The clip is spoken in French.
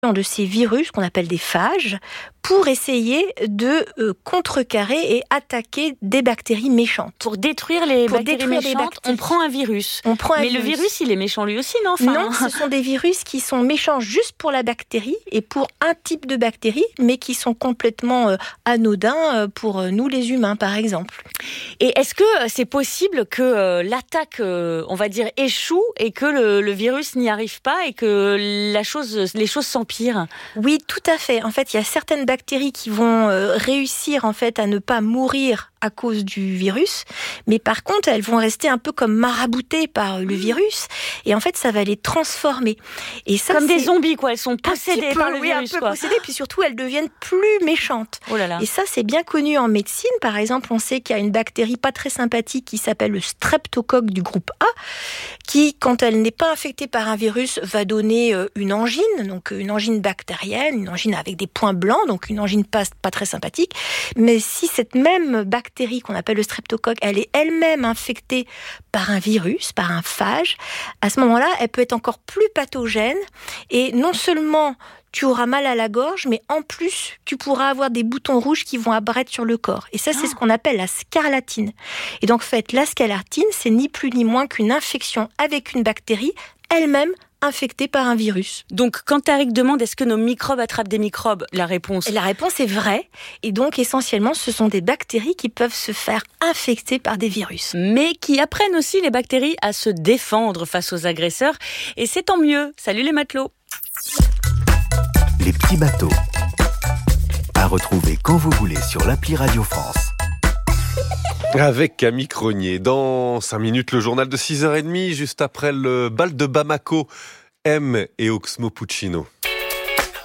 de ces virus qu'on appelle des phages pour essayer de contrecarrer et attaquer des bactéries méchantes. Pour détruire les bactéries méchantes, on prend un virus. Mais le virus, il est méchant lui aussi, non ? Non, ce sont des virus qui sont méchants juste pour la bactérie et pour un type de bactérie, mais qui sont complètement anodins pour nous les humains, par exemple. Et est-ce que c'est possible que l'attaque, on va dire, échoue et que le virus n'y arrive pas et que les choses s'empirent ? Oui, tout à fait. En fait, il y a certaines bactéries qui vont réussir en fait à ne pas mourir à cause du virus, mais par contre, elles vont rester un peu comme maraboutées par le virus, et en fait, ça va les transformer. Et ça, comme des zombies, quoi. Elles sont possédées par le virus, un peu possédées, puis surtout, elles deviennent plus méchantes. Oh là là. Et ça, c'est bien connu en médecine. Par exemple, on sait qu'il y a une bactérie pas très sympathique qui s'appelle le streptocoque du groupe A, qui, quand elle n'est pas infectée par un virus, va donner une angine, donc une angine bactérienne, une angine avec des points blancs, donc une angine pas très sympathique. Mais si cette même bactérie qu'on appelle le streptocoque, elle est elle-même infectée par un virus, par un phage, à ce moment-là, elle peut être encore plus pathogène et non seulement tu auras mal à la gorge, mais en plus, tu pourras avoir des boutons rouges qui vont apparaître sur le corps. Et ça, c'est ce qu'on appelle la scarlatine. Et donc, en fait, la scarlatine, c'est ni plus ni moins qu'une infection avec une bactérie, elle-même infectée par un virus. Donc, quand Tariq demande est-ce que nos microbes attrapent des microbes, la réponse est vraie. Et donc, essentiellement, ce sont des bactéries qui peuvent se faire infecter par des virus. Mais qui apprennent aussi les bactéries à se défendre face aux agresseurs. Et c'est tant mieux. Salut les matelots. Les petits bateaux. À retrouver quand vous voulez sur l'appli Radio France. Avec Camille Cronier. Dans 5 minutes, le journal de 6h30, juste après le bal de Bamako. M et Oxmo Puccino.